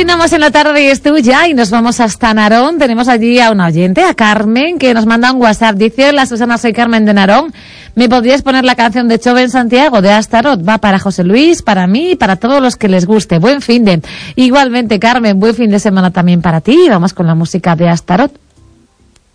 Continuamos en la tarde y es tuya y nos vamos hasta Narón. Tenemos allí a una oyente, a Carmen, que nos manda un WhatsApp. Dice: hola Susana, soy Carmen de Narón. ¿Me podrías poner la canción de Chove en Santiago de Astaroth? Va para José Luis, para mí y para todos los que les guste. Buen fin de. Igualmente, Carmen, buen fin de semana también para ti. Vamos con la música de Astaroth.